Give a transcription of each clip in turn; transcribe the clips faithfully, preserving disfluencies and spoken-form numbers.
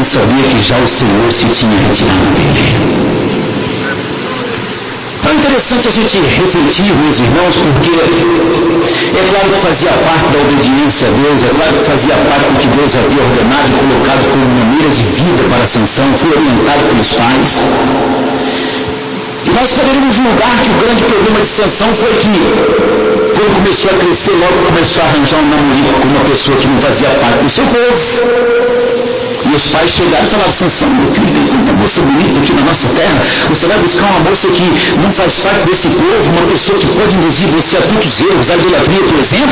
sabia que já o Senhor se tinha retirado dele. Então é interessante a gente refletir, meus irmãos, porque é claro que fazia parte da obediência a Deus, é claro que fazia parte do que Deus havia ordenado e colocado como maneira de vida para Sansão, foi orientado pelos pais. E nós poderíamos julgar que o grande problema de Sansão foi que, quando começou a crescer, logo começou a arranjar um namorico com uma pessoa que não fazia parte do seu povo. E os pais chegaram e falaram: Sansão, meu filho, tem tanta moça bonita aqui na nossa terra, você vai buscar uma moça que não faz parte desse povo, uma pessoa que pode induzir você a tantos erros, a idolatria, por exemplo?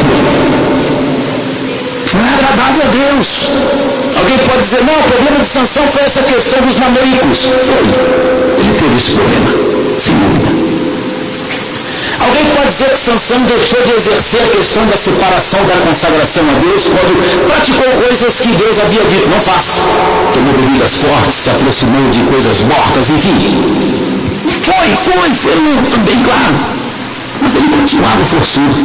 Não é agradável a Deus. Alguém pode dizer: não, o problema de Sansão foi essa questão dos namoricos. Foi, ele teve esse problema, sem dúvida. Alguém pode dizer que Sansão deixou de exercer a questão da separação, da consagração a Deus, quando praticou coisas que Deus havia dito: não faça. Tomou bebidas fortes, se aproximou de coisas mortas, enfim. Foi, foi, foi também, claro. Mas ele continuava forçudo.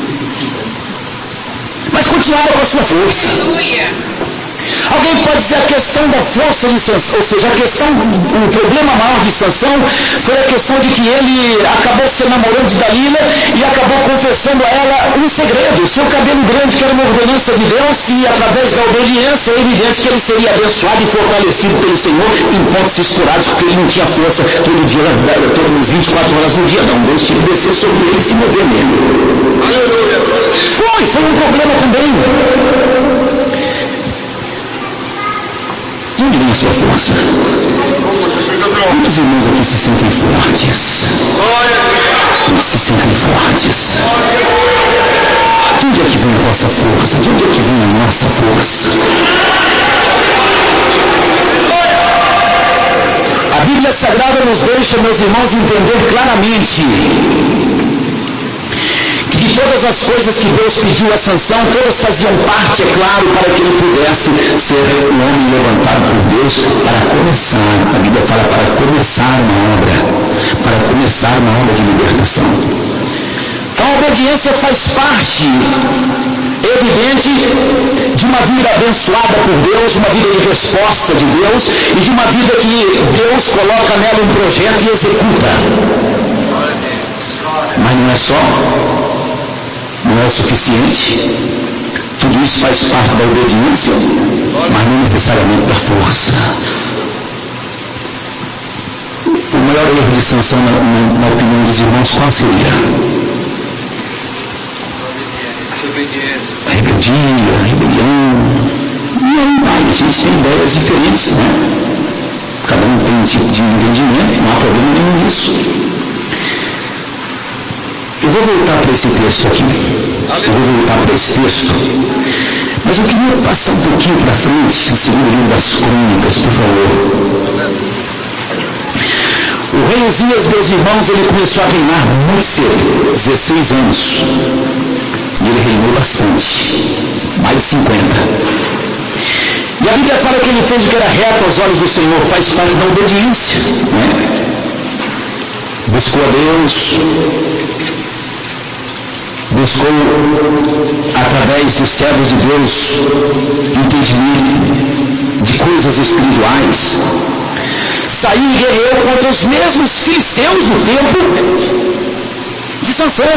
Mas continuava com a sua força. Alguém pode dizer a questão da força de Sansão, ou seja, a questão, o problema maior de Sansão foi a questão de que ele acabou se namorando de Dalila e acabou confessando a ela um segredo, o seu cabelo grande, que era uma ordenança de Deus, e através da obediência é evidente que ele seria abençoado e fortalecido pelo Senhor em pontos escurados, porque ele não tinha força todo dia, todas as vinte e quatro horas do dia, não. Deus tinha que descer sobre ele e se mover nele. Foi, foi um problema também. Onde vem a sua força? Quantos irmãos aqui se sentem fortes? Quantos se sentem fortes? De onde é que vem a vossa força? De onde é que vem a nossa força? A Bíblia Sagrada nos deixa, meus irmãos, entender claramente que todas as coisas que Deus pediu a Sansão, todas faziam parte, é claro, para que ele pudesse ser um homem levantado por Deus para começar, a Bíblia fala, para começar uma obra, para começar uma obra de libertação. Então a obediência faz parte, evidente, de uma vida abençoada por Deus, de uma vida de resposta de Deus e de uma vida que Deus coloca nela um projeto e executa. Mas não é só, não é o suficiente. Tudo isso faz parte da obediência, mas não necessariamente da força. O maior erro de Sansão, na, na, na opinião dos irmãos, qual seria? A rebeldia, a rebelião. E aí vai, a gente tem ideias diferentes, né? Cada um tem um tipo de entendimento, não há problema nenhum nisso. Eu vou voltar para esse texto aqui. Eu vou voltar para esse texto. Mas eu queria passar um pouquinho para frente, no segundo livro das Crônicas, por favor. O rei Uzias, meus irmãos, ele começou a reinar muito cedo, dezesseis anos. E ele reinou bastante, mais de cinquenta. E a Bíblia fala que ele fez o que era reto aos olhos do Senhor, faz parte da obediência, né? Buscou a Deus, buscou, através dos servos de Deus, entendimento de coisas espirituais. Saiu e guerreou contra os mesmos filisteus do tempo de Sansão.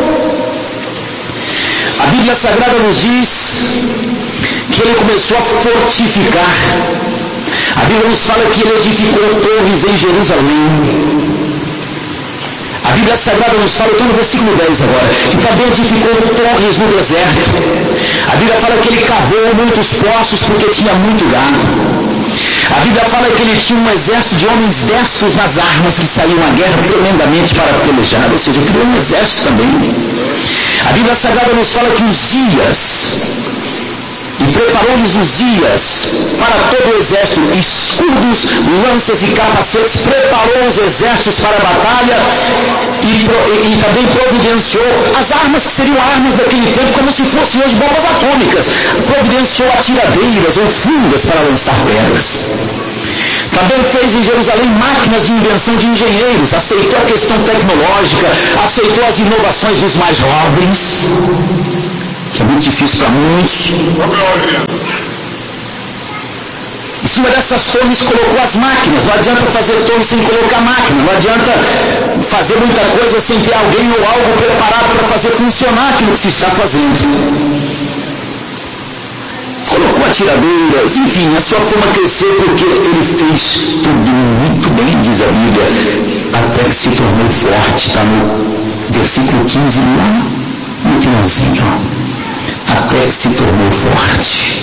A Bíblia Sagrada nos diz que ele começou a fortificar. A Bíblia nos fala que ele edificou torres em Jerusalém. A Bíblia Sagrada nos fala, estou no versículo dez agora, que também edificou torres no deserto. A Bíblia fala que ele cavou muitos poços porque tinha muito gado. A Bíblia fala que ele tinha um exército de homens destros nas armas que saíam à guerra tremendamente para pelejar, ou seja, criou um exército também. A Bíblia Sagrada nos fala que Uzias, e preparou-lhes Uzias para todo o exército, escudos, lanças e capacetes, preparou os exércitos para a batalha e, e, e também providenciou as armas que seriam armas daquele tempo, como se fossem hoje bombas atômicas. Providenciou atiradeiras ou fundas para lançar pedras. Também fez em Jerusalém máquinas de invenção de engenheiros, aceitou a questão tecnológica, aceitou as inovações dos mais jovens, que é muito difícil para muitos. cima dessas torres colocou as máquinas. Não adianta fazer torre sem colocar máquina. Não adianta fazer muita coisa sem ter alguém ou algo preparado para fazer funcionar aquilo que se está fazendo. Colocou atiradeiras, enfim, a sua fama cresceu porque ele fez tudo muito bem, diz a Bíblia, até que se tornou forte. Está no versículo quinze, lá no finalzinho. Até que se tornou forte.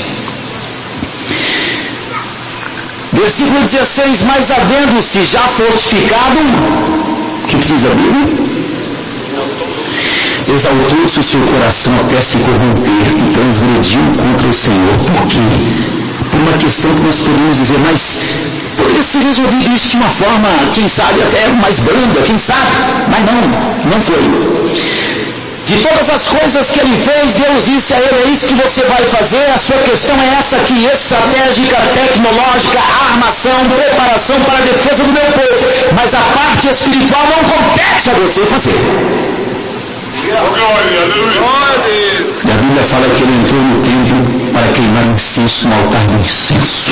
Versículo dezesseis, mas havendo-se já fortificado, o que diz a Bíblia? Exaltou-se o seu coração até se corromper e transgrediu contra o Senhor. Por quê? Por uma questão que nós podemos dizer, mas poderia ser resolvido isso de uma forma, quem sabe, até mais branda, quem sabe? Mas não, não foi. De todas as coisas que ele fez, Deus disse a ele, é isso que você vai fazer, a sua questão é essa aqui, estratégica, tecnológica, armação, preparação para a defesa do meu povo. Mas a parte espiritual não compete a você fazer. E a Bíblia fala que ele entrou no templo para queimar incenso no altar do incenso.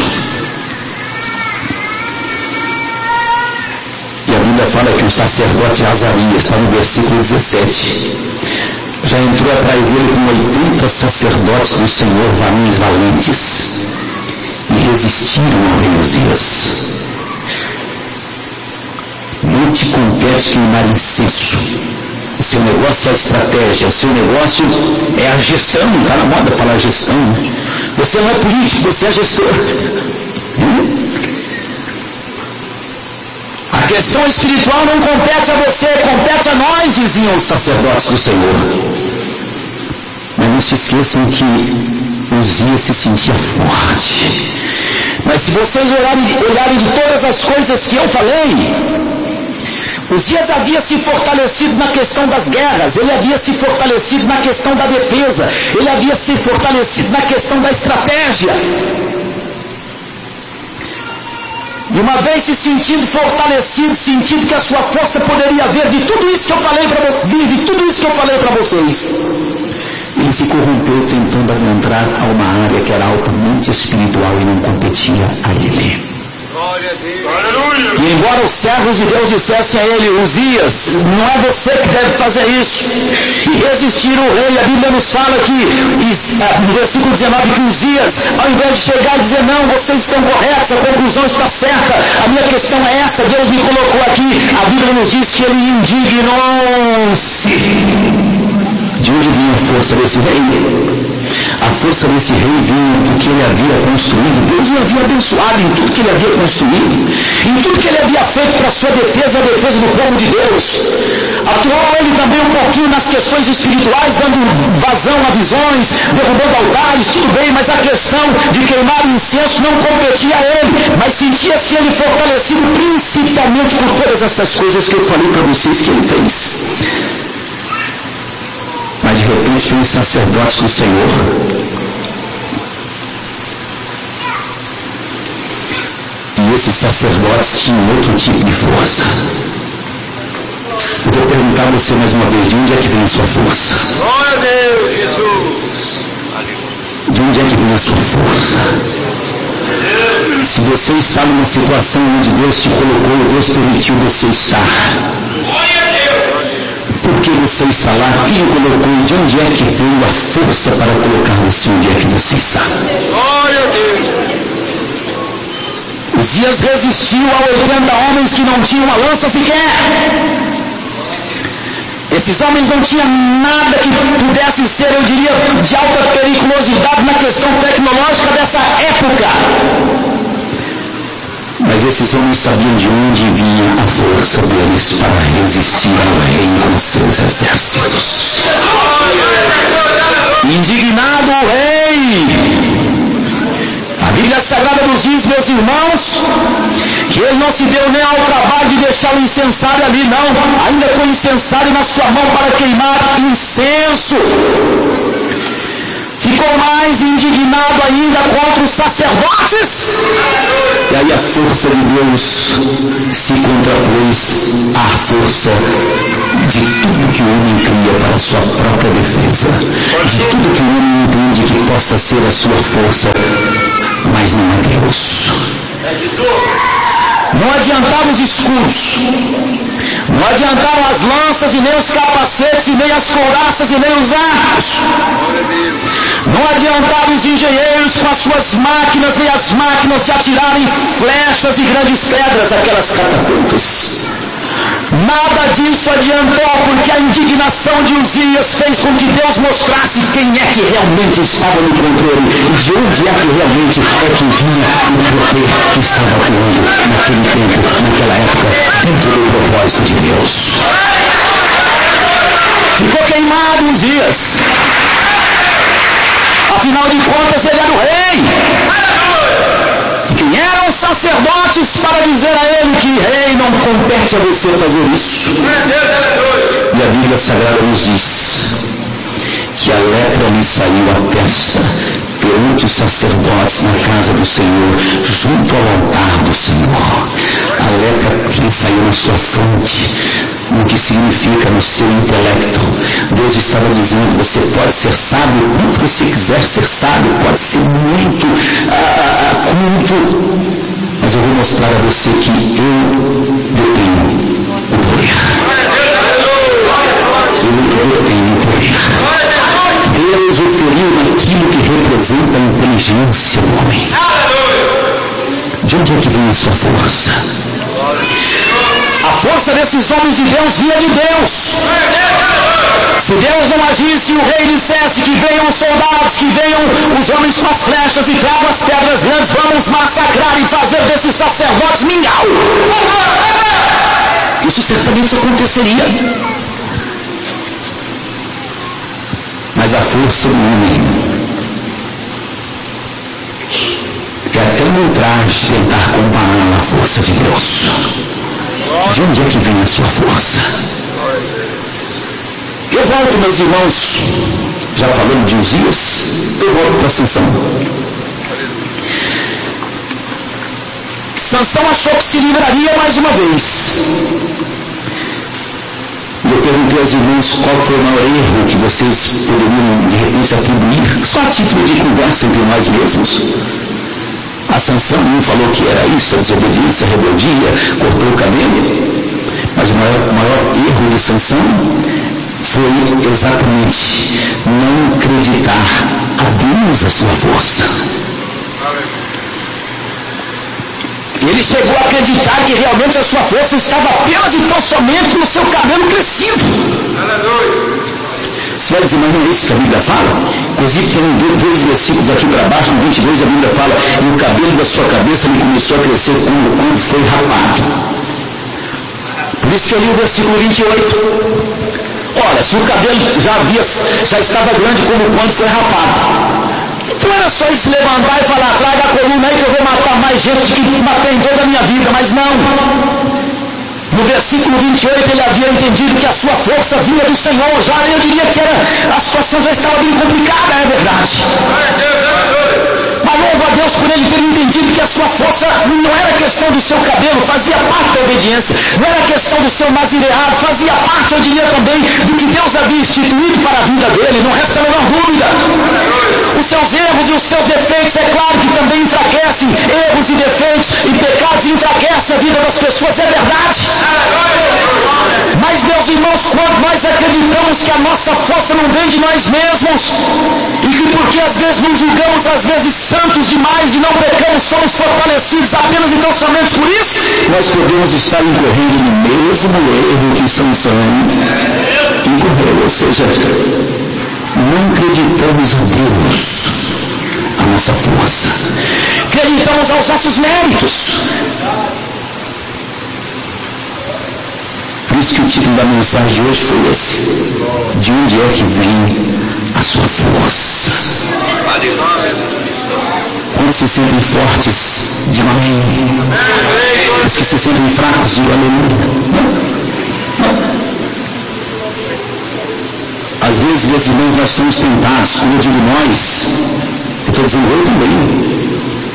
E a Bíblia fala que o sacerdote Azarias, está no versículo dezessete, já entrou atrás dele com oitenta sacerdotes do Senhor, varões valentes, e resistiram ao rei Uzias. Não te compete queimar incenso. O seu negócio é a estratégia, o seu negócio é a gestão. Está na moda falar gestão. Você não é político, você é gestor. A questão espiritual não compete a você, compete a nós, diziam os sacerdotes do Senhor. Mas não se esqueçam que Uzias se sentia forte. Mas se vocês olharem, olharem de todas as coisas que eu falei, Uzias havia se fortalecido na questão das guerras, ele havia se fortalecido na questão da defesa, ele havia se fortalecido na questão da estratégia. E uma vez se sentindo fortalecido, sentindo que a sua força poderia vir de tudo isso que eu falei para vocês, de tudo isso que eu falei para vocês, ele se corrompeu tentando adentrar a uma área que era altamente espiritual e não competia a ele. E embora os servos de Deus dissessem a ele, Uzias, não é você que deve fazer isso, e resistir o rei, a Bíblia nos fala que, no versículo dezenove, que Uzias, ao invés de chegar e dizer, não, vocês estão corretos, a conclusão está certa, a minha questão é essa, Deus me colocou aqui, a Bíblia nos diz que ele indignou-se. De onde vinha a força desse rei? A força desse rei vinha do que ele havia construído. Deus o havia abençoado em tudo que ele havia construído, em tudo que ele havia feito para a sua defesa, a defesa do povo de Deus. Atuou ele também um pouquinho nas questões espirituais, dando vazão a visões, derrubando altares, tudo bem, mas a questão de queimar incenso não competia a ele, mas sentia-se ele fortalecido principalmente por todas essas coisas que eu falei para vocês que ele fez. Mas de repente veio os sacerdotes do Senhor. E esses sacerdotes tinham outro tipo de força. Eu vou perguntar a você mais uma vez, de onde é que vem a sua força? Glória a Deus, Jesus! De onde é que vem a sua força? Se você está numa situação onde Deus te colocou, Deus permitiu você estar. Glória a Deus! Por que você está lá? Quem colocou? De onde é que veio a força para colocar você onde é que você está? Glória a Deus! Uzias resistiu a oitenta homens que não tinham uma lança sequer. Esses homens não tinham nada que pudesse ser, eu diria, de alta periculosidade na questão tecnológica dessa época. Mas esses homens sabiam de onde vinha a força deles para resistir ao rei com seus exércitos. Indignado o rei, a Bíblia Sagrada nos diz, meus irmãos, que ele não se deu nem ao trabalho de deixar o incensário ali, não, ainda com o incensário na sua mão para queimar incenso. Ficou mais indignado ainda contra os sacerdotes. E aí a força de Deus se contrapôs à força de tudo que o homem cria para a sua própria defesa, de tudo que o homem entende que possa ser a sua força, mas não é Deus. Não adiantavam os escudos, não adiantavam as lanças e nem os capacetes e nem as couraças e nem os arcos. Não adiantavam os engenheiros com as suas máquinas, nem as máquinas de atirarem flechas e grandes pedras, aquelas catapultas. Nada disso adiantou, porque a indignação de Uzias fez com que Deus mostrasse quem é que realmente estava no controle e de onde é que realmente é que vinha o poder que estava atuando naquele tempo, naquela época, dentro do propósito de Deus. Ficou queimado Uzias. Afinal de contas, ele era o rei. Quem eram os sacerdotes para dizer a ele que rei não compete a você fazer isso? E a Bíblia Sagrada nos diz que a lepra lhe saiu à testa perante os sacerdotes na casa do Senhor, junto ao altar do Senhor. A lepra lhe saiu na sua fronte, no que significa no seu intelecto. Deus estava dizendo: você pode ser sábio quanto você quiser ser sábio, pode ser muito ah, culto, mas eu vou mostrar a você que eu detenho o poder. Eu detenho o poder. Deus o feriu naquilo que representa a inteligência do homem. De onde é que vem a sua força? A força desses homens de Deus vinha de Deus. Se Deus não agisse e o rei dissesse que venham os soldados, que venham os homens com as flechas e tragam as pedras grandes, vamos massacrar e fazer desses sacerdotes mingau, isso certamente aconteceria. Mas a força do homem é até um ultraje tentar comparar a força de Deus. De onde é que vem a sua força? Eu volto, meus irmãos, já falando de Uzias, eu volto para Sansão. Sansão achou que se livraria mais uma vez. Eu perguntei aos irmãos qual foi o maior erro que vocês poderiam de repente atribuir, só a título de conversa entre nós mesmos. A Sansão, um falou que era isso, a desobediência, a rebeldia, cortou o cabelo. Mas o maior, o maior erro de Sansão foi exatamente não acreditar a Deus a sua força. Ele chegou a acreditar que realmente a sua força estava apenas e tão somente no seu cabelo crescido. Você vai dizer, mas não é isso que a Bíblia fala? Inclusive tem dois versículos aqui para baixo, no vinte e dois a Bíblia fala: e o cabelo da sua cabeça lhe começou a crescer quando, quando foi rapado. Por isso que eu li o versículo vinte e oito. Ora, se o cabelo já, havia, já estava grande como quando foi rapado, então era só ele se levantar e falar: traga a coluna aí que eu vou matar mais gente do que matei em toda a minha vida. Mas não. No versículo vinte e oito ele havia entendido que a sua força vinha do Senhor. Já eu diria que era, a situação já estava bem complicada, é verdade. Mas louvo a Deus por ele ter entendido que a sua força não era questão do seu cabelo, fazia parte da obediência. Não era questão do seu nazireado, fazia parte, eu diria também, do que Deus havia instituído para a vida dele. Não resta a menor dúvida. Os seus erros e os seus defeitos, é claro que também enfraquecem. Erros e defeitos e pecados enfraquecem a vida das pessoas, é verdade. Mas, meus irmãos, quando nós acreditamos que a nossa força não vem de nós mesmos, e que porque às vezes nos julgamos, às vezes santos demais e não pecamos, somos fortalecidos apenas e tão somente por isso, nós podemos estar incorrendo no mesmo erro que Sansão incorreu. Ou seja, não acreditamos a Deus a nossa força, acreditamos aos nossos méritos. Por isso que o título da mensagem de hoje foi esse: de onde é que vem a sua força? Quantos se sentem fortes, digam amém. Os que se sentem fracos, digam aleluia. Às vezes, meus irmãos, nós somos tentados. Quando eu digo nós, eu estou dizendo eu também.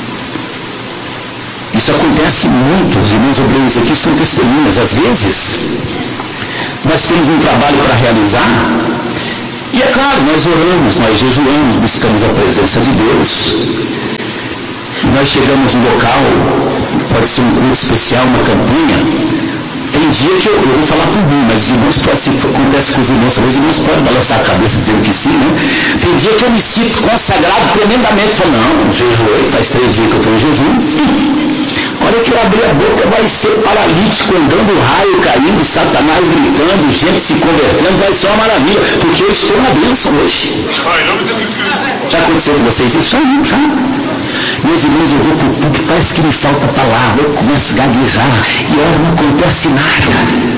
Isso acontece muito. Os irmãos obreiros aqui são testemunhas. Às vezes, nós temos um trabalho para realizar, e é claro, nós oramos, nós jejuamos, buscamos a presença de Deus. Nós chegamos no local, pode ser um culto especial, uma campanha. Tem dia que eu, eu vou falar por mim, mas os irmãos pode, se acontece com os irmãos, os irmãos podem balançar a cabeça dizendo que sim, né? Tem dia que eu me sinto consagrado tremendamente. Falo, não, jejuei, faz três dias que eu estou em jejum. A hora que eu abrir a boca vai ser paralítico, andando raio, caindo, Satanás gritando, gente se convertendo, vai ser uma maravilha, porque eu estou na bênção hoje. Já aconteceu com vocês isso aí, já? Meus irmãos, eu vou para o público, parece que me falta palavra, eu começo a gaguejar, e olha, não acontece nada.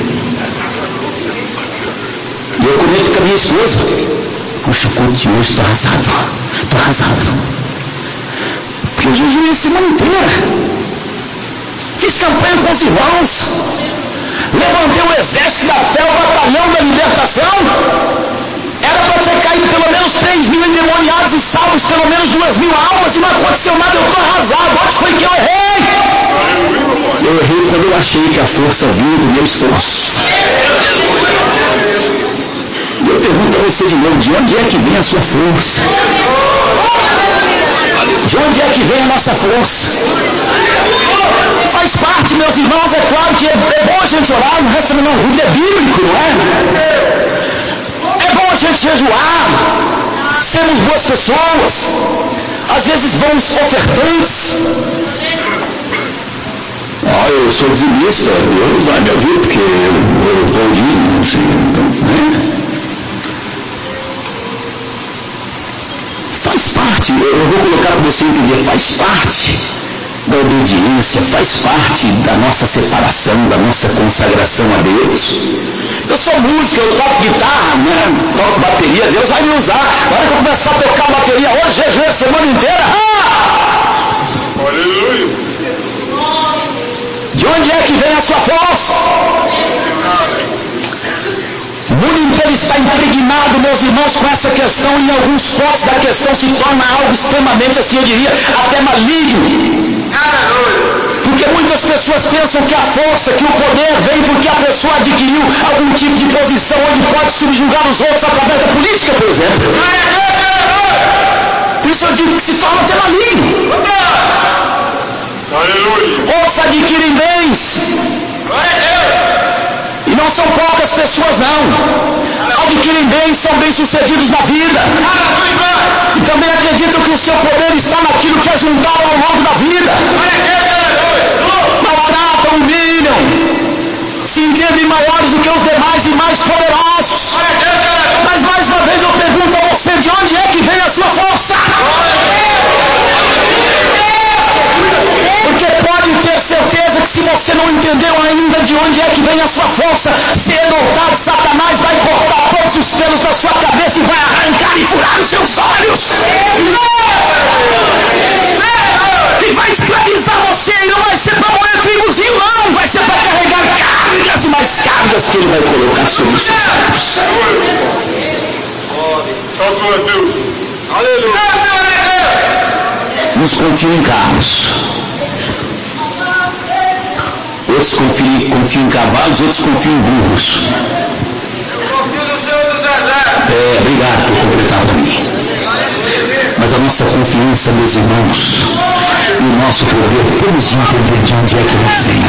E eu comento com a minha esposa, puxa, o culto de hoje, estou arrasado, estou arrasado. Porque eu jejuei a semana inteira. Fiz campanha com os irmãos, levantei o exército da fé, o batalhão da libertação. Era para ter caído pelo menos três mil endemoniados e salvos pelo menos duas mil almas, e não aconteceu nada, eu estou arrasado. Onde foi que eu errei? Eu errei quando eu achei que a força vinha do meu esforço. E eu pergunto a você de novo, de onde é que vem a sua força? De onde é que vem a nossa força? Faz parte, meus irmãos, é claro que é, é bom a gente orar, não resta a menor dúvida, é bíblico, não é? É bom a gente jejuar, sermos boas pessoas, às vezes bons ofertantes. Ah, eu sou dizimista, Deus vai me ouvir, porque eu dou dízimo, não sei, né? Faz parte, eu vou colocar para você entender, faz parte da obediência, faz parte da nossa separação, da nossa consagração a Deus. Eu sou músico, eu toco guitarra, né? Toco bateria, Deus vai me usar. Na hora que eu começar a tocar bateria hoje, jejuei a semana inteira. Ah! Aleluia! De onde é que vem a sua força? O mundo inteiro está impregnado, meus irmãos, com essa questão, e em alguns focos da questão se torna algo extremamente, assim eu diria, até maligno. Porque muitas pessoas pensam que a força, que o poder vem porque a pessoa adquiriu algum tipo de posição onde pode subjugar os outros através da política, por exemplo. Por isso eu digo que se torna até maligno. Outros adquirem bens. E não são poucas pessoas, não. Adquirem bens, são bem-sucedidos na vida. E também acreditam que o seu poder está naquilo que ajuntaram ao longo da vida. Maltratam, humilham, se entendem maiores do que os demais e mais poderosos. Mas mais uma vez eu pergunto a você, de onde é que vem a sua força? Porque pode ter certeza que se você não entendeu ainda de onde é que vem a sua força, cedo ou tarde Satanás vai cortar todos os pelos da sua cabeça e vai arrancar e furar os seus olhos. E vai escravizar você, e não vai ser para moer trigozinho, não, vai ser para carregar cargas e mais cargas que ele vai colocar sobre os seus olhos. Aleluia! Uns confiam em carros, outros confiam, confiam em cavalos, outros confiam em burros. É, obrigado por completar para mim. Mas a nossa confiança, meus irmãos, e o nosso poder, temos de entender de onde é que ele vem.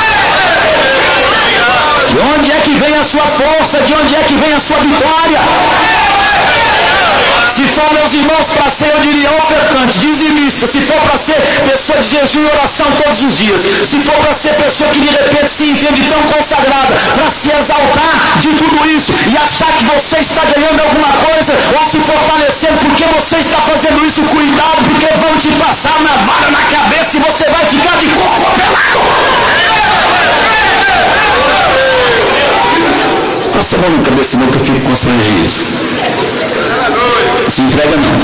De onde é que vem a sua força? De onde é que vem a sua vitória? Se for, meus irmãos, para ser, eu diria, ofertante, dizimista, se for para ser pessoa de jejum e oração todos os dias, se for para ser pessoa que de repente se entende tão consagrada, para se exaltar de tudo isso e achar que você está ganhando alguma coisa, ou se fortalecendo porque você está fazendo isso, cuidado, porque vão te passar na vara na cabeça e você vai ficar de corpo pelado. Passa a mão na cabeça não, que eu fico constrangido. Se entrega não.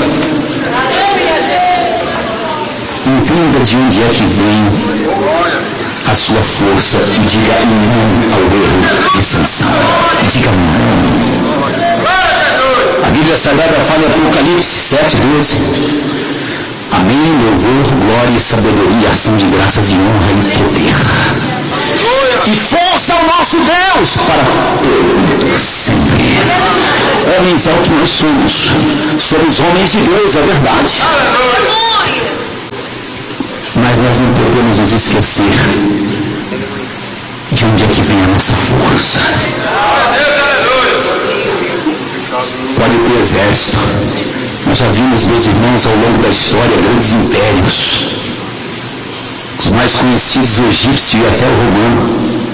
Entenda de onde é que vem a sua força e diga não ao erro de Sansão. Diga não. A Bíblia Sagrada fala em Apocalipse sete, doze. Amém, louvor, glória e sabedoria, ação de graças e honra e poder. E força ao nosso Deus para todo sempre. Homens é o que nós somos. Somos homens de Deus, é verdade. Mas nós não podemos nos esquecer de onde é que vem a nossa força. Pode ter exército. Nós já vimos, meus irmãos, ao longo da história, grandes impérios. Os mais conhecidos, o egípcio e até o romano.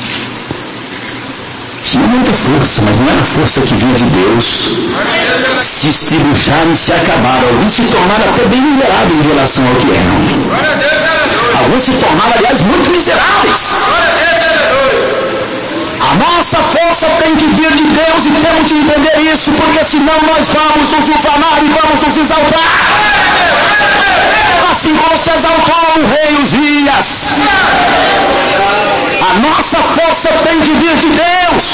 Tinha muita força, mas não era força que vinha de Deus. Se estribucharam e se acabaram. Alguns se tornaram até bem miseráveis em relação ao que eram. Alguns se tornaram, aliás, muito miseráveis. A nossa força tem que vir de Deus e temos de entender isso, porque senão nós vamos nos ufanar e vamos nos exaltar. Assim como se exaltou o rei Uzias. A nossa força tem que vir de Deus.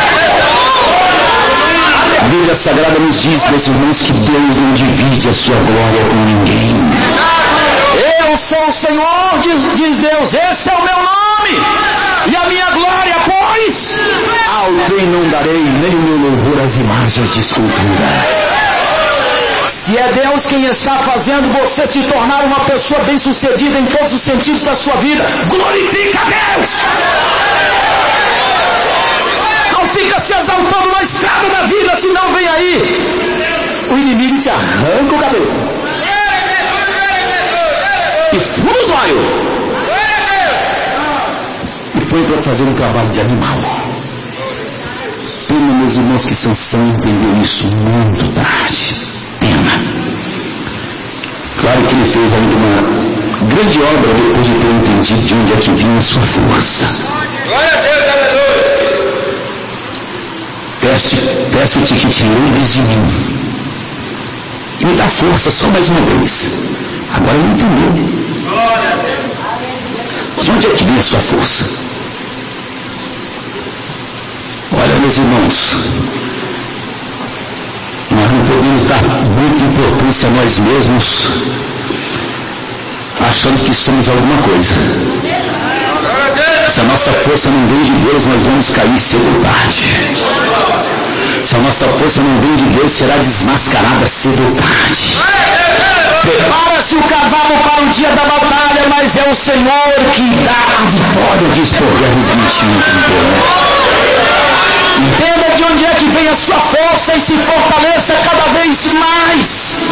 A Bíblia Sagrada nos diz, meus irmãos, que Deus não divide a sua glória com ninguém. Eu sou o Senhor, diz, diz Deus, esse é o meu nome. E a minha glória, pois, ao quem não darei nem o meu louvor às imagens de escultura. Se é Deus quem está fazendo você se tornar uma pessoa bem-sucedida em todos os sentidos da sua vida, glorifica a Deus. Não fica se exaltando na estrada da vida, senão vem aí o inimigo te arranca o cabelo e fura os olhos e põe para fazer um trabalho de animal. Pena, meus irmãos, que Sansão entendeu isso muito tarde. Pena. Claro que ele fez ainda uma grande obra depois de ter entendido de onde é que vinha a sua força. Glória a Deus, aleluia. Peço-te, peço-te que te lembres de mim e me dá força só mais uma vez. Agora ele entendeu. Glória a Deus. De onde é que vem a sua força? Olha, meus irmãos, nós não podemos dar muita importância a nós mesmos, achando que somos alguma coisa. Se a nossa força não vem de Deus, nós vamos cair cedo ou tarde. Se a nossa força não vem de Deus, será desmascarada cedo ou tarde. Prepara-se o cavalo para o dia da batalha, mas é o Senhor que dá a vitória, diz Provérbios vinte e um, trinta e um. Entenda de onde é que vem a sua força e se fortaleça cada vez mais.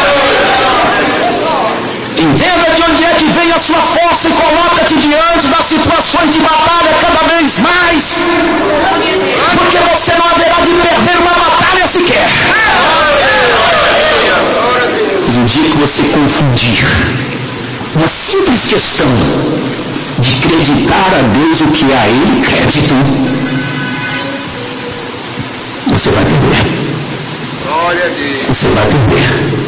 Entenda de onde é que vem a sua força e coloca-te diante das situações de batalha cada vez mais. Porque você não haverá de perder uma batalha sequer. Mas o dia que você confundir uma simples questão de acreditar a Deus o que é a Ele crédito, você vai perder. Glória a Deus. Você vai perder.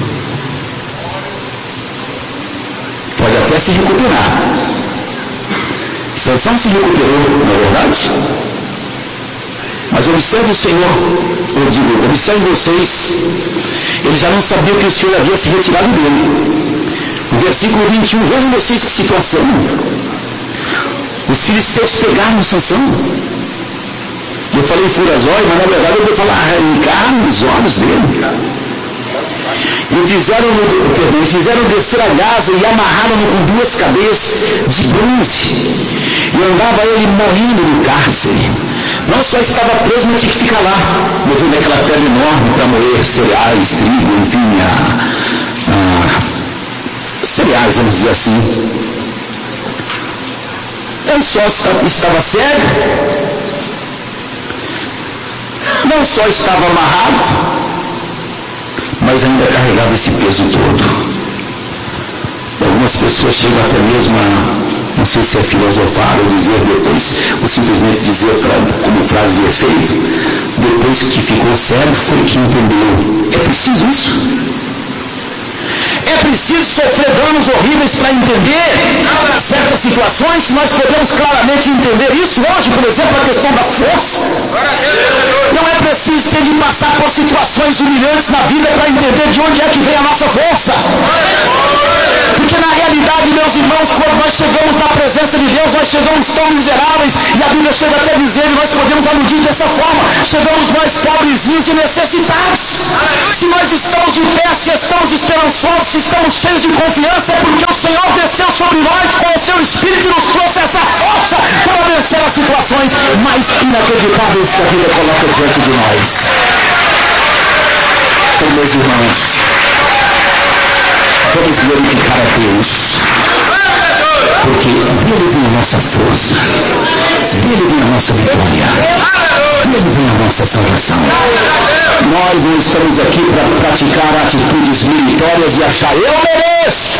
Pode até se recuperar. Sansão se recuperou, não é verdade? Mas observe o Senhor, eu digo, observe vocês, ele já não sabia que o Senhor havia se retirado dele. No versículo vinte e um, vejam vocês que situação. Os filisteus pegaram Sansão. Eu falei furazói, mas na verdade eu vou falar arrancaram os olhos dele. E fizeram, perdão, e fizeram descer a Gaza e amarraram-no com duas cadeias de bronze. E andava ele morrendo no cárcere. Não só estava preso, mas tinha que ficar lá, levando aquela pedra enorme para moer cereais, trigo, enfim, a, a, cereais, vamos dizer assim. Não só estava cego, não só estava amarrado, mas ainda carregava esse peso todo. Algumas pessoas chegam até mesmo a, não sei se é filosofar ou dizer depois, ou simplesmente dizer como frase de efeito, depois que ficou cego foi que entendeu. É preciso isso? É preciso sofrer danos horríveis para entender certas situações? Nós podemos claramente entender isso hoje, por exemplo, a questão da força. Não é preciso ter de passar por situações humilhantes na vida para entender de onde é que vem a nossa força. Porque na realidade, meus irmãos, quando nós chegamos na presença presença de Deus, nós chegamos tão miseráveis, e a Bíblia chega até a dizer, e nós podemos aludir dessa forma, chegamos mais pobrezinhos e necessitados. Se nós estamos de pé, se estamos esperançosos, se estamos cheios de confiança, é porque o Senhor desceu sobre nós com o seu Espírito e nos trouxe essa força para vencer as situações mais inacreditáveis que a vida coloca diante de nós. Então, meus irmãos, vamos glorificar a Deus, porque dele vem a nossa força, dele vem a nossa vitória, dele vem a nossa salvação. Nós não estamos aqui para praticar atitudes meritórias e achar, eu mereço.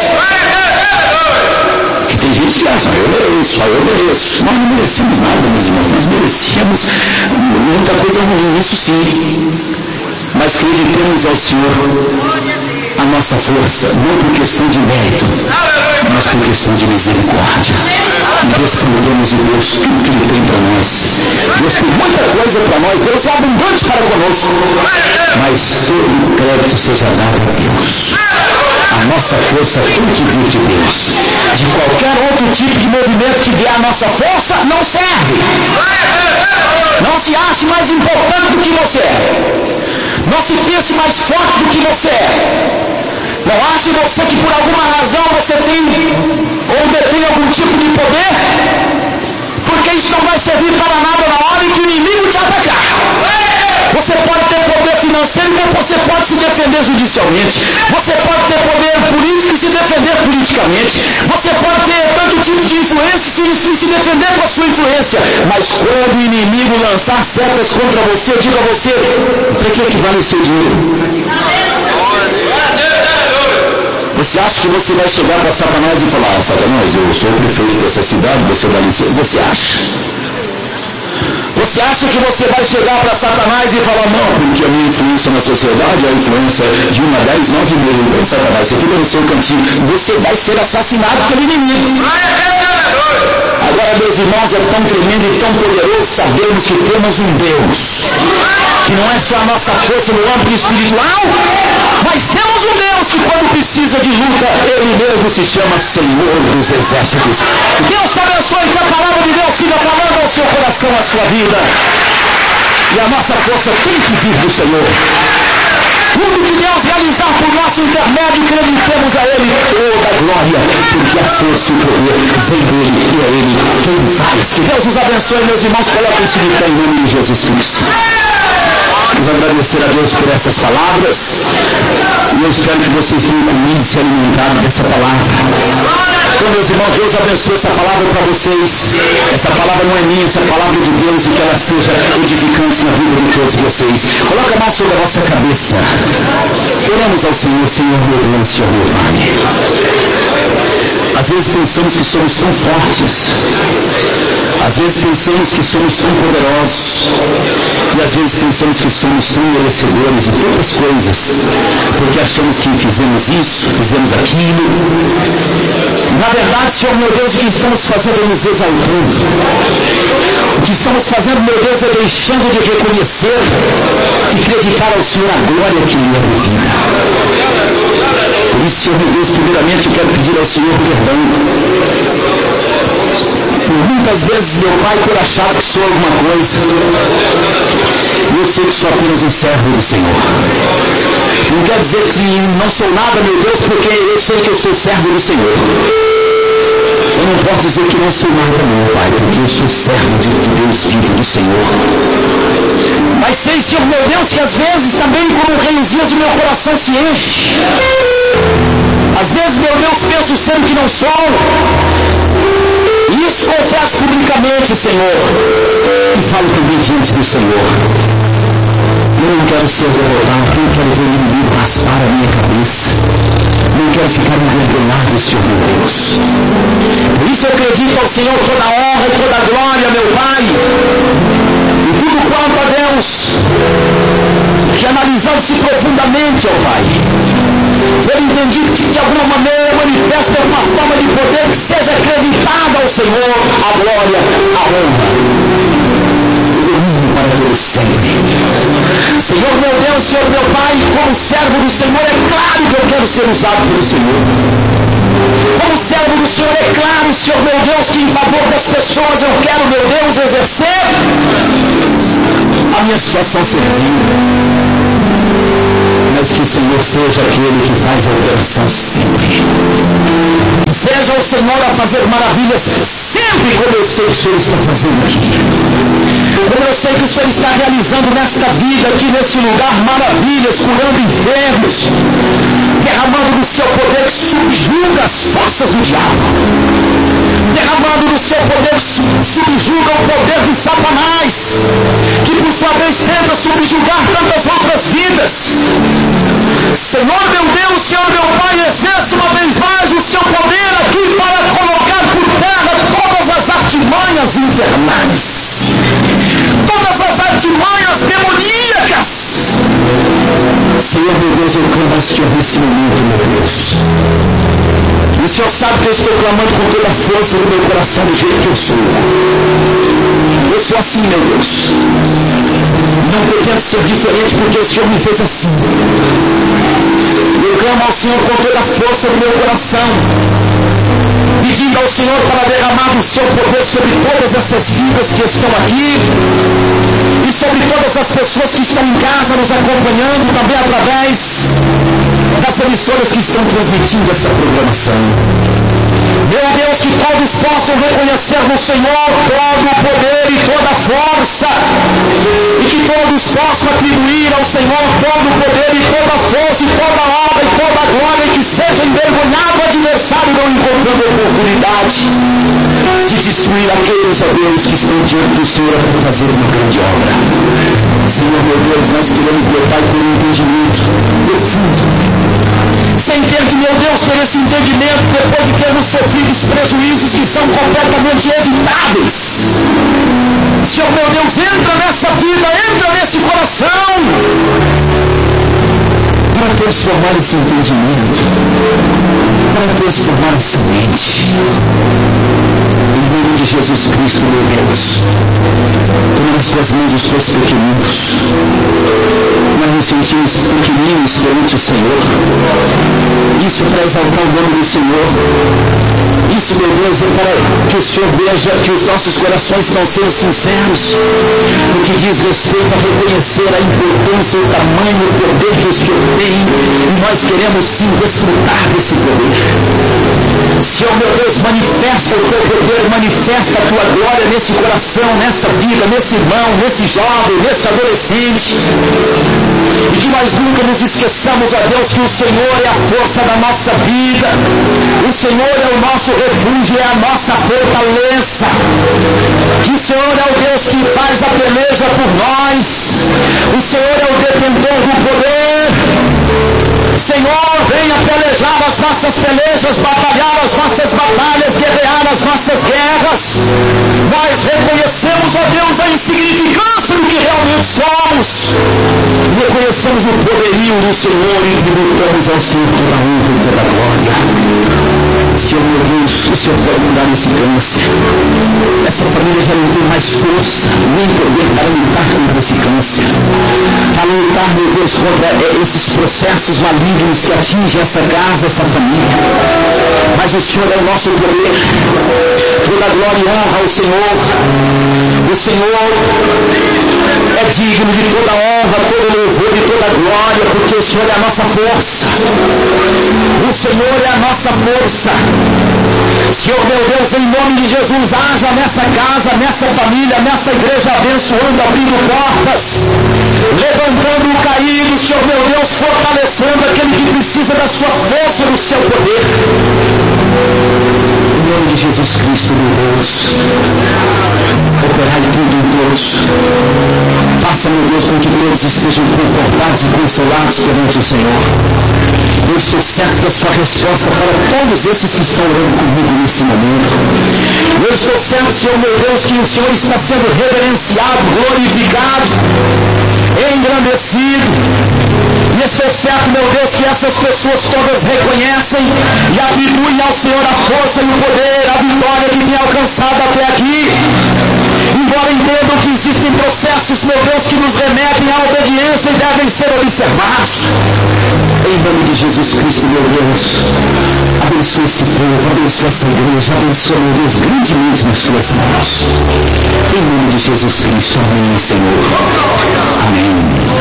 Que tem gente que acha, eu mereço, eu mereço. Nós não merecemos nada, meus irmãos, nós merecemos muita coisa ruim, isso sim. Mas acreditemos ao Senhor a nossa força, não por questão de mérito, mas por questão de misericórdia. E respondemos em Deus tudo que Ele tem para nós. Deus tem muita coisa para nós, Deus é abundante para conosco, mas todo o crédito seja dado a Deus. A nossa força tem que vir de Deus. De qualquer outro tipo de movimento que vier a nossa força, não serve. Não se ache mais importante do que você é. Não se pense mais forte do que você é. Não ache você que por alguma razão você tem ou detém algum tipo de poder, porque isso não vai servir para nada na hora em que o inimigo te atacar. Você pode ter poder financeiro, mas você pode se defender judicialmente. Você pode ter poder político e se defender politicamente. Você pode ter tanto tipo de influência e se, se defender com a sua influência. Mas quando o inimigo lançar setas contra você, diga a você, para que que vale o seu dinheiro? Você acha que você vai chegar para Satanás e falar, ah, Satanás, eu sou o prefeito dessa cidade, você dá licença? Você acha? Você acha que você vai chegar para Satanás e falar, não, porque a minha influência na sociedade é a influência de uma, dez, nove mil, então Satanás, você fica no seu cantinho, você vai ser assassinado pelo inimigo. Agora, meus irmãos, é tão tremendo e tão poderoso sabermos que temos um Deus, que não é só a nossa força no âmbito espiritual, mas temos um Deus que quando precisa de luta, Ele mesmo se chama Senhor dos Exércitos. Deus te abençoe, que a palavra de Deus siga falando ao seu coração, à sua vida. E a nossa força tem que vir do Senhor. Tudo que Deus realizar por nosso intermédio, acreditemos a Ele toda a glória, porque a força e o poder vem dEle e é Ele quem faz. Que Deus os abençoe, meus irmãos, coloquem-se de pé em nome de Jesus Cristo. Vamos agradecer a Deus por essas palavras, e eu espero que vocês tenham comido e se alimentado dessa palavra. Então, meus irmãos, Deus abençoe essa palavra para vocês. Essa palavra não é minha, essa palavra de Deus, e que ela seja edificante na vida de todos vocês. Coloca a mão sobre a vossa cabeça. Oramos ao Senhor, Senhor meu Deus, Senhor meu Pai. Às vezes pensamos que somos tão fortes, às vezes pensamos que somos tão poderosos, e às vezes pensamos que somos tão merecedores de tantas coisas, porque achamos que fizemos isso, fizemos aquilo. Na verdade, Senhor meu Deus, o que estamos fazendo é nos exaltando. O que estamos fazendo, meu Deus, é deixando de reconhecer e acreditar ao Senhor a glória que lhe é devida. Por isso, Senhor meu Deus, primeiramente eu quero pedir ao Senhor perdão. Por muitas vezes, meu Pai, ter achado que sou alguma coisa. E eu sei que sou apenas um servo do Senhor. Não quer dizer que não sou nada, meu Deus, porque eu sei que eu sou servo do Senhor. Eu não posso dizer que não sou nada, não, Pai, porque eu sou servo de Deus vivo, do Senhor. Mas sei, Senhor meu Deus, que às vezes também, como reizinhas, o meu coração se enche. Às vezes, meu Deus, penso sempre que não sou. E isso confesso publicamente, Senhor. E falo também diante do Senhor. Eu não quero ser derrotado, não quero ver o inimigo raspar a minha cabeça. Não quero ficar envergonhado, Senhor meu Deus. Por isso eu acredito ao Senhor toda a honra e toda a glória, meu Pai. E tudo quanto a Deus, que analisando-se profundamente, ó Pai, foi entendido que de alguma maneira manifesta uma forma de poder que seja acreditada ao Senhor a glória, a honra. Para Deus sempre. Senhor meu Deus, Senhor meu Pai, como servo do Senhor, é claro que eu quero ser usado pelo Senhor. Como servo do Senhor, é claro, Senhor meu Deus, que em favor das pessoas eu quero, meu Deus, exercer a minha situação servil. Mas que o Senhor seja aquele que faz a operação sempre. Seja o Senhor a fazer maravilhas sempre, como eu sei que o Senhor está fazendo aqui. Como eu sei que o Senhor está realizando nesta vida, aqui nesse lugar, maravilhas, curando enfermos, derramando no seu poder que subjuga as forças do diabo, derramando no seu poder que subjuga o poder de Satanás, que por sua vez tenta subjugar tantas outras vidas. Senhor meu Deus, Senhor meu Pai, exerce uma vez mais o seu poder aqui para colocar por terra todas as artimanhas infernais, todas as artimanhas demoníacas. Senhor meu Deus, eu clamo ao Senhor nesse momento, meu Deus. E o Senhor sabe que eu estou clamando com toda a força do meu coração, do jeito que eu sou. Eu sou assim, meu Deus. Não pretendo ser diferente, porque o Senhor me fez assim. Eu clamo ao Senhor com toda a força do meu coração, pedindo ao Senhor para derramar o seu poder sobre todas essas vidas que estão aqui e sobre todas as pessoas que estão em casa nos acompanhando, também através das emissoras que estão transmitindo essa programação. Meu Deus, que todos possam reconhecer no Senhor todo o poder e toda a força, e que todos possam atribuir ao Senhor todo o poder e toda a força e toda a honra e toda a glória, e que seja envergonhado o adversário não encontrando oportunidade de destruir aqueles, ó Deus, que estão diante do Senhor para fazer uma grande obra. Senhor meu Deus, nós queremos, meu Pai, ter um entendimento profundo. Sem ter de, meu Deus, ter esse entendimento depois de termos sofrido os prejuízos que são completamente evitáveis. Senhor meu Deus, entra nessa vida, entra nesse coração, para transformar esse entendimento, para transformar essa mente. Em nome de Jesus Cristo, meu Deus, toma nas tuas mãos os teus pequeninos. Nós nos sentimos pequeninos perante o Senhor. Isso para exaltar o nome do Senhor. Isso, meu Deus, é para que o Senhor veja que os nossos corações estão sendo sinceros no que diz respeito a reconhecer a importância, o tamanho, o poder que o Senhor tem, e nós queremos sim desfrutar desse poder. Senhor meu Deus, manifesta o teu poder, manifesta a tua glória nesse coração, nessa vida, nesse irmão, nesse jovem, nesse adolescente, e que nós nunca nos esqueçamos, ó Deus, que o Senhor é a força da nossa vida, o Senhor é o nosso refúgio, é a nossa fortaleza, que o Senhor é o Deus que faz a peleja por nós, o Senhor é o detentor do poder. Senhor, venha pelejar as nossas pelejas, batalhar as nossas batalhas, guerrear as nossas guerras. Nós reconhecemos, ó Deus, a insignificância do que realmente somos. Reconhecemos o poderio do Senhor e tributamos ao Senhor toda a honra e toda a glória. Senhor meu Deus, o Senhor pode mudar esse câncer. Essa família já não tem mais força, nem poder para lutar contra esse câncer. Para lutar, meu Deus, contra esses processos malignos que atingem essa casa, essa família. Mas o Senhor é o nosso poder. Toda glória e honra ao Senhor. O Senhor é digno de toda honra, todo louvor e toda glória, porque o Senhor é a nossa força. O Senhor é a nossa força. Senhor meu Deus, em nome de Jesus, haja nessa casa, nessa família, nessa igreja, abençoando, abrindo portas, levantando o caído, Senhor meu Deus, fortalecendo aquele que precisa da sua força, do seu poder. Em nome de Jesus Cristo, meu Deus, operai tudo em todos. Faça, meu Deus, com que todos estejam confortados e consolados perante o Senhor. Eu estou certo da sua resposta para todos esses que estão orando comigo nesse momento. Eu estou certo, Senhor meu Deus, que o Senhor está sendo reverenciado, glorificado, engrandecido. E estou certo, meu Deus, que essas pessoas todas reconhecem e atribuem ao Senhor a força e o poder, a vitória que tem alcançado até aqui. Embora entendam que existem processos, meu Deus, que nos remetem à obediência e devem ser observados. Em nome de Jesus Cristo, meu Deus, abençoa esse povo, abençoa essa igreja, abençoa, meu Deus, grandemente nas tuas mãos. Em nome de Jesus Cristo, amém, Senhor. Amém.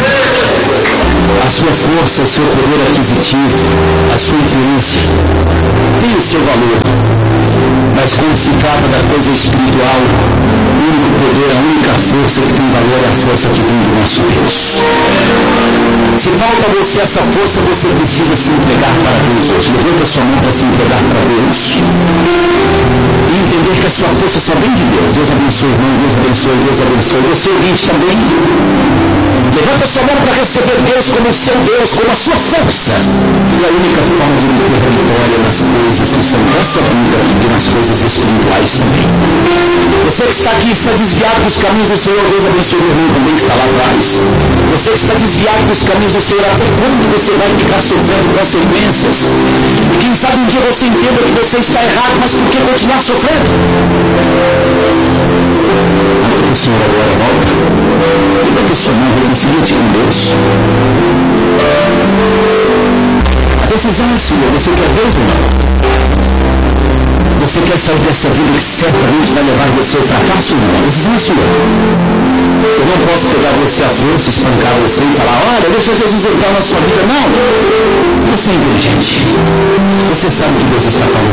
A sua força, o seu poder aquisitivo, a sua influência tem o seu valor, mas quando se trata da coisa espiritual, o único poder, a única força que tem valor é a força que vem do nosso Deus. Se falta a você essa força, você precisa se entregar para Deus hoje. Levanta sua mão para se entregar para Deus e entender que a sua força só vem de Deus. Deus abençoe, irmão, Deus abençoe, Deus abençoe. Você ouvinte também, levanta sua mão para receber Deus como o seu Deus, como a sua força. E a única forma de obter a vitória nas coisas que são dessa vida e nas coisas espirituais também. Você que está aqui está desviado dos caminhos do Senhor, Deus abençoe o irmão também que está lá atrás. Você que está desviado dos caminhos do Senhor, até quando você vai ficar sofrendo consequências? E quem sabe um dia você entenda que você está errado, mas por que continuar sofrendo? Volta para o Senhor agora, volta. Levanta a sua mão, reconcilia-te com Deus. A decisão é sua, você quer Deus ou não? Você quer sair dessa vida que certamente vai levar você ao fracasso ou não? A decisão é sua. Eu não posso pegar você à força, espancar você e falar, olha, deixa Jesus entrar na sua vida. Não. Você é inteligente. Você sabe que Deus está falando